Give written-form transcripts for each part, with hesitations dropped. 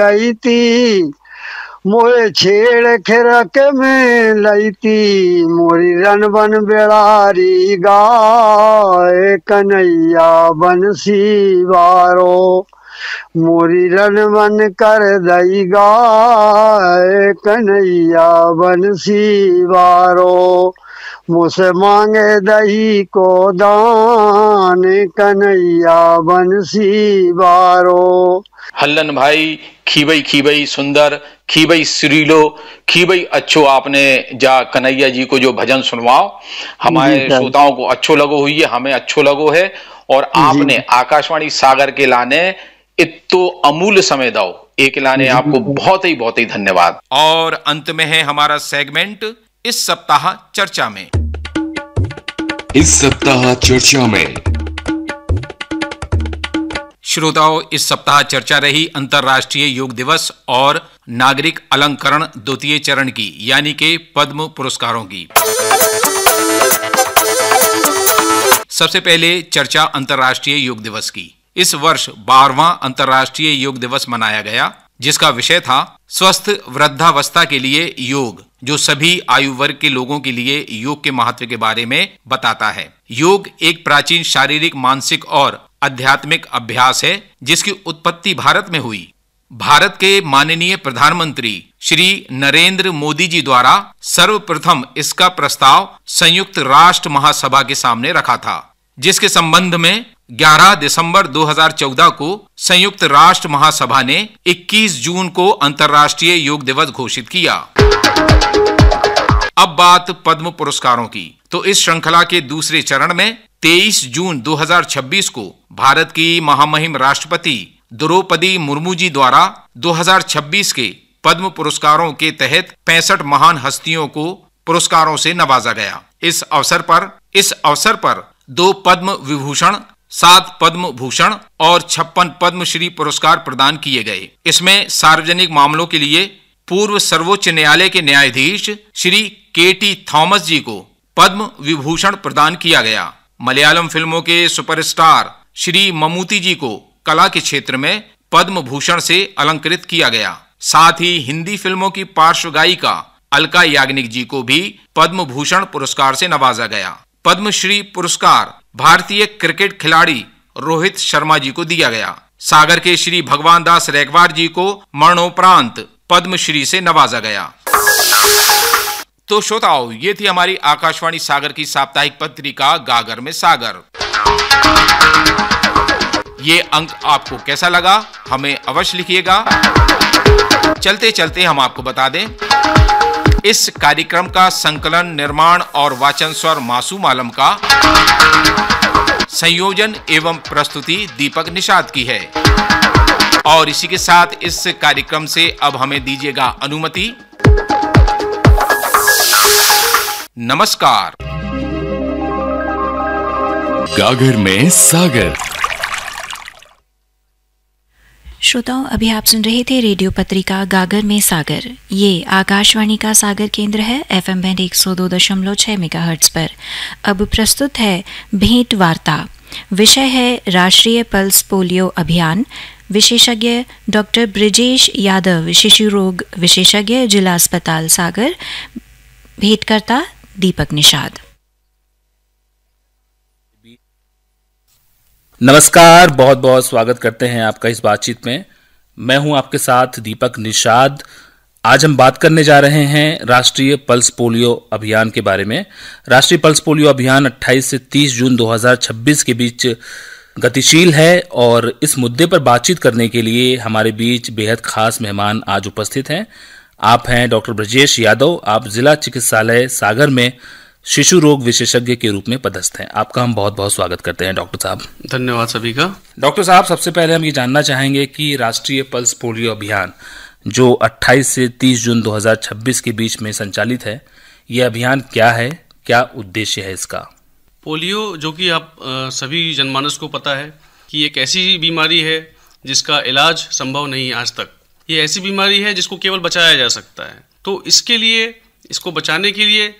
लईती मोरे छेड़ खेरक में लईती मोरी रन बन बेड़ारी गाय कन्हैया बंसी वारो मोरी रन बन कर दई गाय कन्हैया बंसी वारो मुझसे मांगे दही को दान कन्हैया बंसी वारो। हल्लन भाई खीबई खीबई सुंदर खीबई सुरीलो खीबई अच्छो आपने जा कन्हैया जी को जो भजन सुनवाओ हमारे श्रोताओं को अच्छो लगो हुई है, हमें अच्छो लगो है। और आपने आकाशवाणी सागर के लाने इतो अमूल्य समय दो एक लाने आपको बहुत ही धन्यवाद। और अंत में है हमारा सेगमेंट इस सप्ताह चर्चा में। इस सप्ताह चर्चा में श्रोताओं, इस सप्ताह चर्चा रही अंतर्राष्ट्रीय योग दिवस और नागरिक अलंकरण द्वितीय चरण की, यानी के पद्म पुरस्कारों की। सबसे पहले चर्चा अंतर्राष्ट्रीय योग दिवस की। इस वर्ष 12वां अंतर्राष्ट्रीय योग दिवस मनाया गया, जिसका विषय था स्वस्थ वृद्धावस्था के लिए योग, जो सभी आयु वर्ग के लोगों के लिए योग के महत्व के बारे में बताता है। योग एक प्राचीन शारीरिक, मानसिक और आध्यात्मिक अभ्यास है, जिसकी उत्पत्ति भारत में हुई। भारत के माननीय प्रधानमंत्री श्री नरेंद्र मोदी जी द्वारा सर्वप्रथम इसका प्रस्ताव संयुक्त राष्ट्र महासभा के सामने रखा था, जिसके संबंध में 11 दिसंबर 2014 को संयुक्त राष्ट्र महासभा ने 21 जून को अंतर्राष्ट्रीय योग दिवस घोषित किया। अब बात पद्म पुरस्कारों की, तो इस श्रृंखला के दूसरे चरण में 23 जून 2026 को भारत की महामहिम राष्ट्रपति द्रौपदी मुर्मू जी द्वारा 2026 के पद्म पुरस्कारों के तहत 65 महान हस्तियों को पुरस्कारों से नवाजा गया। इस अवसर पर 2 पद्म विभूषण, 7 पद्म भूषण और 56 पद्मश्री पुरस्कार प्रदान किए गए। इसमें सार्वजनिक मामलों के लिए पूर्व सर्वोच्च न्यायालय के न्यायाधीश श्री के.टी. थॉमस जी को पद्म विभूषण प्रदान किया गया। मलयालम फिल्मों के सुपरस्टार श्री ममूटी जी को कला के क्षेत्र में पद्म भूषण से अलंकृत किया गया। साथ ही हिंदी फिल्मों की पार्श्व गायिका अलका याग्निक जी को भी पद्म भूषण पुरस्कार से नवाजा गया। पद्मश्री पुरस्कार भारतीय क्रिकेट खिलाड़ी रोहित शर्मा जी को दिया गया। सागर के श्री भगवान दास रैकवार जी को मरणोपरांत पद्मश्री से नवाजा गया। तो श्रोताओ, ये थी हमारी आकाशवाणी सागर की साप्ताहिक पत्रिका गागर में सागर। ये अंक आपको कैसा लगा हमें अवश्य लिखिएगा। चलते चलते हम आपको बता दें, इस कार्यक्रम का संकलन, निर्माण और वाचन स्वर मासूम आलम का, संयोजन एवं प्रस्तुति दीपक निषाद की है। और इसी के साथ इस कार्यक्रम से अब हमें दीजिएगा अनुमति। नमस्कार। गागर में सागर। श्रोताओं, अभी आप सुन रहे थे रेडियो पत्रिका गागर में सागर। ये आकाशवाणी का सागर केंद्र है, FM बैंड 102.6 मेगाहर्ट्ज पर। अब प्रस्तुत है भेंट वार्ता। विषय है राष्ट्रीय पल्स पोलियो अभियान। विशेषज्ञ डॉक्टर ब्रिजेश यादव, शिशु रोग विशेषज्ञ, जिला अस्पताल सागर। भेंटकर्ता दीपक निषाद। नमस्कार, बहुत बहुत स्वागत करते हैं आपका इस बातचीत में। मैं हूं आपके साथ दीपक निषाद। आज हम बात करने जा रहे हैं राष्ट्रीय पल्स पोलियो अभियान के बारे में। राष्ट्रीय पल्स पोलियो अभियान 28 से 30 जून 2026 के बीच गतिशील है और इस मुद्दे पर बातचीत करने के लिए हमारे बीच बेहद खास मेहमान आज उपस्थित हैं। आप हैं डॉक्टर ब्रजेश यादव। आप जिला चिकित्सालय सागर में शिशु रोग विशेषज्ञ के रूप में पदस्थ हैं। आपका हम बहुत बहुत स्वागत करते हैं डॉक्टर साहब। धन्यवाद सभी का। डॉक्टर साहब, सबसे पहले हम ये जानना चाहेंगे कि राष्ट्रीय पल्स पोलियो अभियान जो 28 से 30 जून 2026 के बीच में संचालित है, ये अभियान क्या है, क्या उद्देश्य है इसका? पोलियो, जो कि आप सभी जनमानस को पता है कि एक ऐसी बीमारी है जिसका इलाज संभव नहीं आज तक। ये ऐसी बीमारी है जिसको केवल बचाया जा सकता है। तो इसके लिए, इसको बचाने के लिए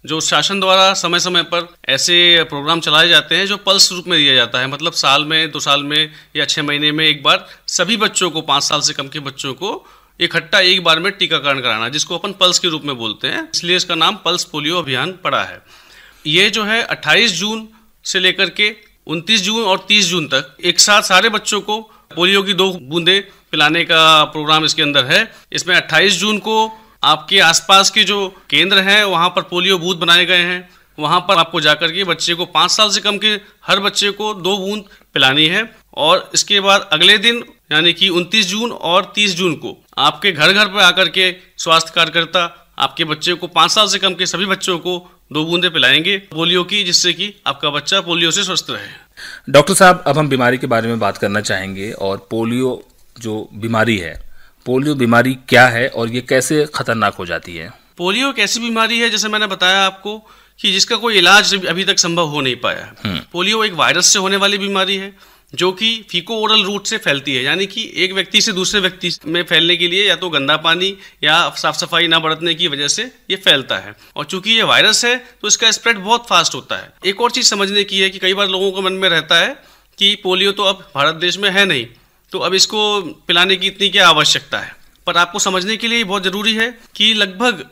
जो शासन द्वारा समय समय पर ऐसे प्रोग्राम चलाए जाते हैं जो पल्स रूप में दिया जाता है, मतलब साल में, 2 साल में या 6 महीने में एक बार सभी बच्चों को, 5 साल से कम के बच्चों को इकट्ठा एक बार में टीकाकरण कराना, जिसको अपन पल्स के रूप में बोलते हैं, इसलिए इसका नाम पल्स पोलियो अभियान पड़ा है। ये जो है 28 जून से लेकर के 29 जून और 30 जून तक एक साथ सारे बच्चों को पोलियो की 2 बूंदें पिलाने का प्रोग्राम इसके अंदर है। इसमें 28 जून को आपके आसपास के जो केंद्र हैं वहाँ पर पोलियो बूथ बनाए गए हैं, वहाँ पर आपको जाकर के बच्चे को 5 साल से कम के हर बच्चे को 2 बूंद पिलानी है। और इसके बाद अगले दिन यानी कि 29 जून और 30 जून को आपके घर घर पर आकर के स्वास्थ्य कार्यकर्ता आपके बच्चे को 5 साल से कम के सभी बच्चों को 2 बूंदें पिलाएंगे पोलियो की, जिससे कि आपका बच्चा पोलियो से स्वस्थ रहे। डॉक्टर साहब, अब हम बीमारी के बारे में बात करना चाहेंगे, और पोलियो जो बीमारी है, पोलियो बीमारी क्या है और ये कैसे खतरनाक हो जाती है? पोलियो एक ऐसी बीमारी है, जैसे मैंने बताया आपको, कि जिसका कोई इलाज अभी तक संभव हो नहीं पाया है। पोलियो एक वायरस से होने वाली बीमारी है जो कि फीको ओरल रूट से फैलती है, यानी कि एक व्यक्ति से दूसरे व्यक्ति में फैलने के लिए या तो गंदा पानी या साफ सफाई ना बरतने की वजह से ये फैलता है। और चूंकि ये वायरस है तो इसका स्प्रेड बहुत फास्ट होता है। एक और चीज़ समझने की है कि कई बार लोगों के मन में रहता है कि पोलियो तो अब भारत देश में है नहीं, तो अब इसको पिलाने की इतनी क्या आवश्यकता है। पर आपको समझने के लिए बहुत ज़रूरी है कि लगभग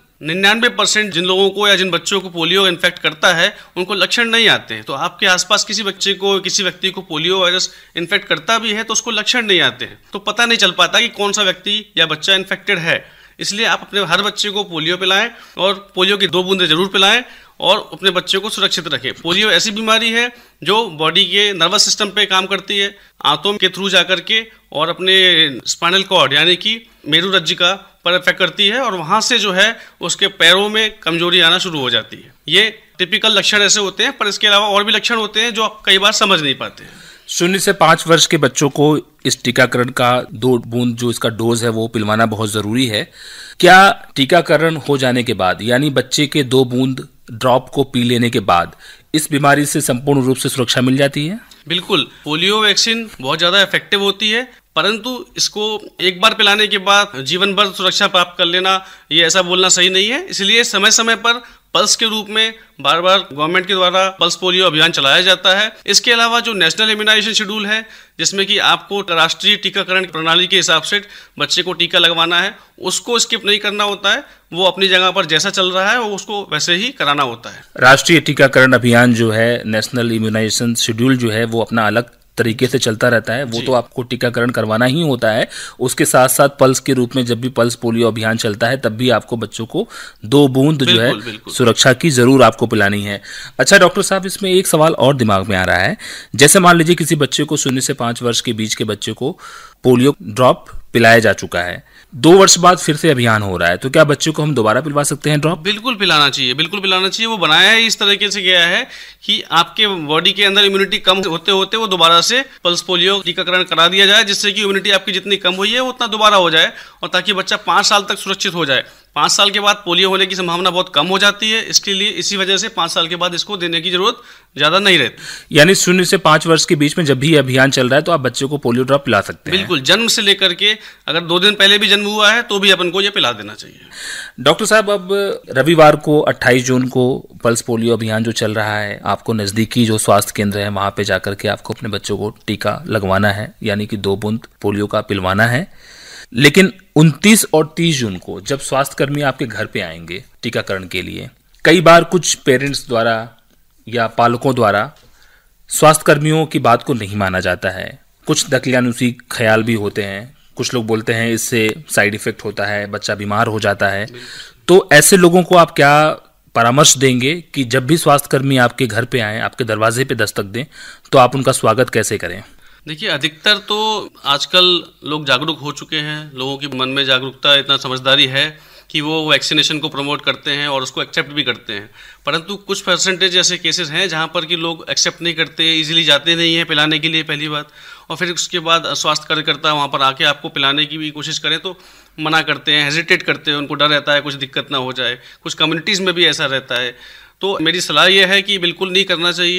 99% जिन लोगों को या जिन बच्चों को पोलियो इन्फेक्ट करता है उनको लक्षण नहीं आते हैं। तो आपके आसपास किसी बच्चे को, किसी व्यक्ति को पोलियो वायरस इन्फेक्ट करता भी है तो उसको लक्षण नहीं आते हैं, तो पता नहीं चल पाता कि कौन सा व्यक्ति या बच्चा इन्फेक्टेड है। इसलिए आप अपने हर बच्चे को पोलियो पिलाएं और पोलियो की 2 बूंदें जरूर पिलाएं और अपने बच्चे को सुरक्षित रखें। पोलियो ऐसी बीमारी है जो बॉडी के नर्वस सिस्टम पे काम करती है, आंतों के थ्रू जाकर के, और अपने स्पाइनल कॉर्ड यानी कि मेरुरज्जिका पर इफेक्ट करती है, और वहां से जो है उसके पैरों में कमजोरी आना शुरू हो जाती है। ये टिपिकल लक्षण ऐसे होते हैं, पर इसके अलावा और भी लक्षण होते हैं जो आप कई बार समझ नहीं पाते हैं। 0 से 5 वर्ष के बच्चों को इस टीकाकरण का 2 बूंद जो इसका डोज है वो पिलवाना बहुत जरूरी है। क्या टीकाकरण हो जाने के बाद, यानी बच्चे के 2 बूंद ड्रॉप को पी लेने के बाद, इस बीमारी से संपूर्ण रूप से सुरक्षा मिल जाती है? बिल्कुल, पोलियो वैक्सीन बहुत ज़्यादा इफेक्टिव होती है, परंतु इसको एक बार पिलाने के बाद जीवन भर सुरक्षा प्राप्त कर लेना, ये ऐसा बोलना सही नहीं है। इसलिए समय समय पर पल्स के रूप में बार बार गवर्नमेंट के द्वारा पल्स पोलियो अभियान चलाया जाता है। इसके अलावा जो नेशनल इम्यूनाइजेशन शेड्यूल है, जिसमें कि आपको राष्ट्रीय टीकाकरण प्रणाली के हिसाब से बच्चे को टीका लगवाना है, उसको स्किप नहीं करना होता है। वो अपनी जगह पर जैसा चल रहा है वो उसको वैसे ही कराना होता है। राष्ट्रीय टीकाकरण अभियान जो है, नेशनल इम्यूनाइजेशन शेड्यूल जो है, वो अपना अलग तरीके से चलता रहता है। वो तो आपको टीकाकरण करवाना ही होता है। उसके साथ साथ पल्स के रूप में जब भी पल्स पोलियो अभियान चलता है तब भी आपको बच्चों को 2 बूंद जो है सुरक्षा की जरूर आपको पिलानी है। अच्छा डॉक्टर साहब, इसमें एक सवाल और दिमाग में आ रहा है। जैसे मान लीजिए किसी बच्चे को 0 से 5 वर्ष के बीच के बच्चे को पोलियो ड्रॉप पिलाया जा चुका है, 2 वर्ष बाद फिर से अभियान हो रहा है, तो क्या बच्चे को हम दोबारा पिलवा सकते हैं ड्रॉप? बिल्कुल पिलाना चाहिए, बिल्कुल पिलाना चाहिए। वो बनाया ही इस तरीके से गया है कि आपके बॉडी के अंदर इम्यूनिटी कम होते होते वो दोबारा से पल्स पोलियो टीकाकरण करा दिया जाए, जिससे कि इम्यूनिटी आपकी जितनी कम हुई है वो उतना दोबारा हो जाए, और ताकि बच्चा 5 साल तक सुरक्षित हो जाए। 5 साल के बाद पोलियो होने की संभावना बहुत कम हो जाती है, इसके लिए इसी वजह से 5 साल के बाद इसको देने की जरूरत ज़्यादा नहीं रहती। यानी 0 से 5 वर्ष के बीच में जब भी अभियान चल रहा है तो आप बच्चे को पोलियो ड्रॉप पिला सकते हैं? बिल्कुल, जन्म से लेकर के अगर 2 दिन पहले भी जन्म हुआ है तो भी अपन को ये पिला देना चाहिए। डॉक्टर साहब, अब रविवार को 28 जून को पल्स पोलियो अभियान जो चल रहा है, आपको नज़दीकी जो स्वास्थ्य केंद्र है वहाँ पे जाकर के आपको अपने बच्चों को टीका लगवाना है, यानी कि 2 बूंद पोलियो का पिलवाना है। लेकिन 29 और 30 जून को जब स्वास्थ्यकर्मी आपके घर पे आएंगे टीकाकरण के लिए, कई बार कुछ पेरेंट्स द्वारा या पालकों द्वारा स्वास्थ्यकर्मियों की बात को नहीं माना जाता है। कुछ दकियानुसी ख्याल भी होते हैं। कुछ लोग बोलते हैं इससे साइड इफेक्ट होता है, बच्चा बीमार हो जाता है। तो ऐसे लोगों को आप क्या परामर्श देंगे कि जब भी स्वास्थ्यकर्मी आपके घर पे आए, आपके दरवाजे पे दस्तक दें, तो आप उनका स्वागत कैसे करें? देखिए, अधिकतर तो आजकल लोग जागरूक हो चुके हैं। लोगों के मन में जागरूकता, इतना समझदारी है कि वो वैक्सीनेशन को प्रमोट करते हैं और उसको एक्सेप्ट भी करते हैं। परंतु कुछ परसेंटेज ऐसे केसेस हैं जहाँ पर कि लोग एक्सेप्ट नहीं करते, इजीली जाते नहीं हैं पिलाने के लिए, पहली बात। और फिर उसके बाद स्वास्थ्य कार्यकर्ता वहाँ पर आके आपको पिलाने की भी कोशिश करें तो मना करते हैं, हेजिटेट करते हैं, उनको डर रहता है कुछ दिक्कत ना हो जाए। कुछ कम्युनिटीज़ में भी ऐसा रहता है। तो मेरी सलाह यह है कि बिल्कुल नहीं करना चाहिए।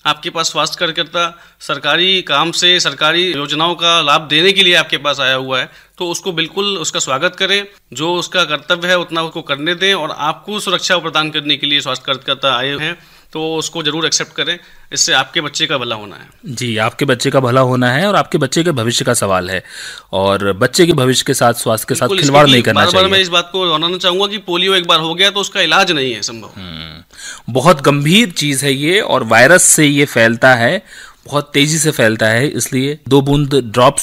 आपके पास स्वास्थ्य कार्यकर्ता सरकारी काम से, सरकारी योजनाओं का लाभ देने के लिए आपके पास आया हुआ है, तो उसको बिल्कुल उसका स्वागत करें, जो उसका कर्तव्य है उतना उसको करने दें, और आपको सुरक्षा प्रदान करने के लिए स्वास्थ्य कार्यकर्ता आए हैं तो उसको जरूर एक्सेप्ट करें। इससे आपके बच्चे का भला होना है। जी, आपके बच्चे का भला होना है और आपके बच्चे के भविष्य का सवाल है, और बच्चे के भविष्य के साथ, स्वास्थ्य के साथ खिलवाड़ नहीं करना चाहिए। बार-बार मैं इस बात को दोहराना चाहूंगा कि पोलियो एक बार हो गया तो उसका इलाज नहीं है संभव। बहुत गंभीर चीज है ये, और वायरस से ये फैलता है, बहुत तेजी से फैलता है, इसलिए 2 बूंद ड्रॉप्स